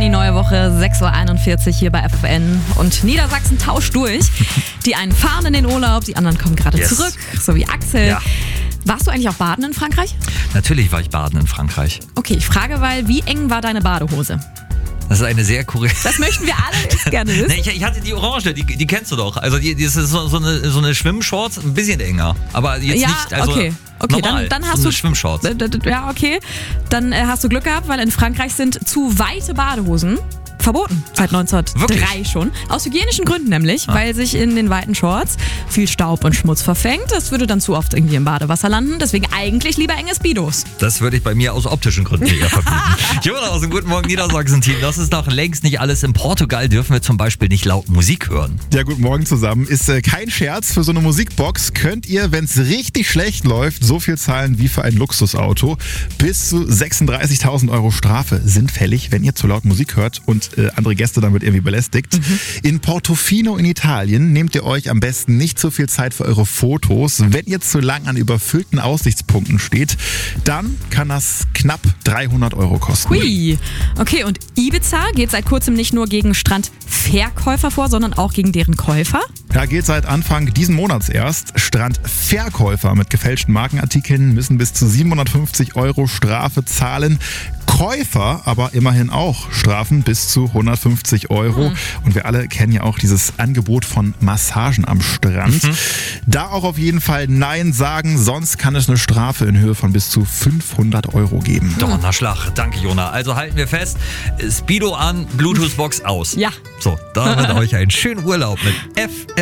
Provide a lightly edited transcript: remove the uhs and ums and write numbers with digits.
die neue Woche, 6.41 Uhr hier bei FFN. Und Niedersachsen tauscht durch. Die einen fahren in den Urlaub, die anderen kommen gerade zurück, so wie Axel. Ja. Warst du eigentlich auch baden in Frankreich? Natürlich war ich baden in Frankreich. Okay, ich frage, weil wie eng war deine Badehose? Das ist eine sehr kuriose... Das möchten wir alle jetzt gerne wissen. Nee, ich hatte die orange, die kennst du doch. Also die ist so eine Schwimmshorts, ein bisschen enger. Aber jetzt nicht, also okay, normal, dann hast so du eine Schwimmshorts. Ja, okay. Dann hast du Glück gehabt, weil in Frankreich sind zu weite Badehosen verboten. Seit 1903 wirklich? schon. Aus hygienischen Gründen nämlich, weil sich in den weiten Shorts viel Staub und Schmutz verfängt. Das würde dann zu oft irgendwie im Badewasser landen. Deswegen eigentlich lieber enge Speedos. Das würde ich bei mir aus optischen Gründen eher verbieten. Jonas aus dem Guten Morgen Niedersachsen-Team. Das ist noch längst nicht alles. In Portugal dürfen wir zum Beispiel nicht laut Musik hören. Ja, guten Morgen zusammen. Ist kein Scherz. Für so eine Musikbox könnt ihr, wenn es richtig schlecht läuft, so viel zahlen wie für ein Luxusauto. Bis zu 36.000 Euro Strafe sind fällig, wenn ihr zu laut Musik hört und andere Gäste damit irgendwie belästigt. In Portofino in Italien nehmt ihr euch am besten nicht so viel Zeit für eure Fotos. Wenn ihr zu lang an überfüllten Aussichtspunkten steht, dann kann das knapp 300 Euro kosten. Hui. Okay, und Ibiza geht seit kurzem nicht nur gegen Strandverkäufer vor, sondern auch gegen deren Käufer. Ja, geht seit Anfang diesen Monats erst. Strandverkäufer mit gefälschten Markenartikeln müssen bis zu 750 Euro Strafe zahlen. Käufer aber immerhin auch Strafen bis zu 150 Euro. Und wir alle kennen ja auch dieses Angebot von Massagen am Strand. Da auch auf jeden Fall Nein sagen, sonst kann es eine Strafe in Höhe von bis zu 500 Euro geben. Donnerschlag. Danke, Jona. Also halten wir fest, Speedo an, Bluetooth-Box aus. Ja. So, damit euch einen schönen Urlaub mit FFN.